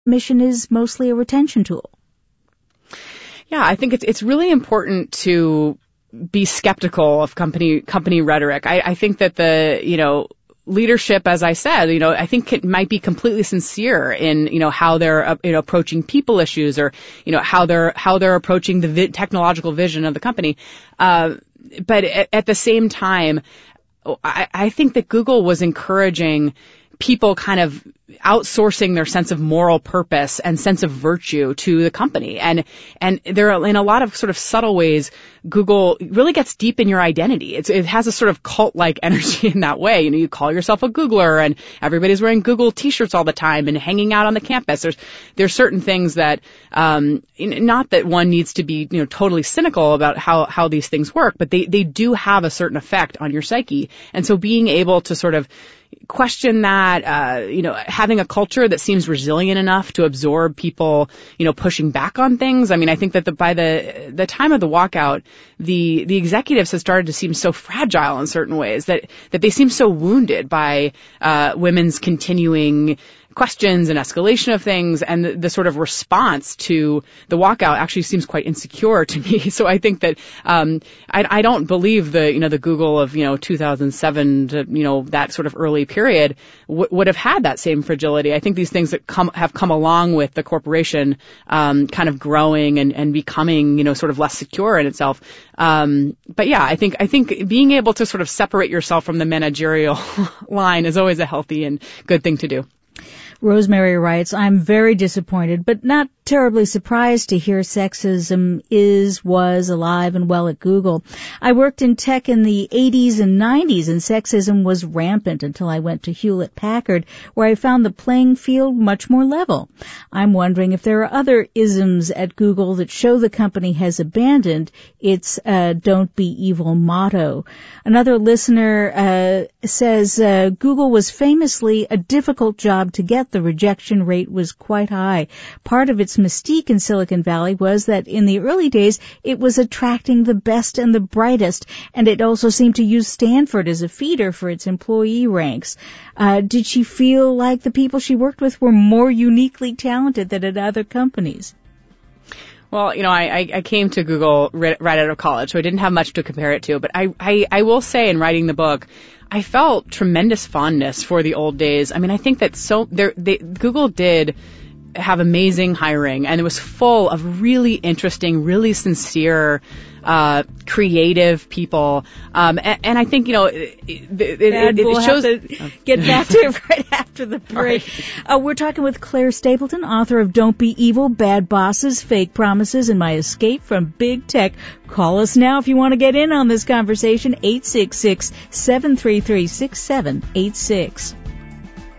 mission is mostly a retention tool? Yeah, I think it's really important to be skeptical of company rhetoric. I think that the leadership, as I said, I think it might be completely sincere in how they're approaching people issues, or how they're approaching the technological vision of the company. But at the same time, I think that Google was encouraging people kind of outsourcing their sense of moral purpose and sense of virtue to the company. And there are, in a lot of sort of subtle ways, Google really gets deep in your identity. It has a sort of cult-like energy in that way. You call yourself a Googler, and everybody's wearing Google t-shirts all the time and hanging out on the campus. There's certain things that, not that one needs to be, totally cynical about how these things work, but they do have a certain effect on your psyche. And so being able to sort of question that, having a culture that seems resilient enough to absorb people, pushing back on things. I mean, I think that by the time of the walkout, the executives have started to seem so fragile in certain ways that they seem so wounded by women's continuing questions and escalation of things, and the sort of response to the walkout actually seems quite insecure to me. So I think that I don't believe the Google of 2007 to that sort of early period would have had that same fragility. I think these things that have come along with the corporation kind of growing and becoming sort of less secure in itself. But yeah, I think being able to sort of separate yourself from the managerial line is always a healthy and good thing to do. Rosemary writes, I'm very disappointed, but not terribly surprised to hear sexism was alive and well at Google. I worked in tech in the 80s and 90s, and sexism was rampant until I went to Hewlett-Packard, where I found the playing field much more level. I'm wondering if there are other isms at Google that show the company has abandoned its don't be evil motto. Another listener says Google was famously a difficult job to get. The rejection rate was quite high. Part of its mystique in Silicon Valley was that in the early days it was attracting the best and the brightest, and it also seemed to use Stanford as a feeder for its employee ranks. Did she feel like the people she worked with were more uniquely talented than at other companies? Well, I came to Google right out of college, so I didn't have much to compare it to. But I will say, in writing the book, I felt tremendous fondness for the old days. I mean, I think that Google did have amazing hiring, and it was full of really interesting, really sincere, creative people. And I think, it shows. Have to get back to it right after the break. Right. We're talking with Claire Stapleton, author of Don't Be Evil, Bad Bosses, Fake Promises, and My Escape from Big Tech. Call us now if you want to get in on this conversation, 866-733-6786.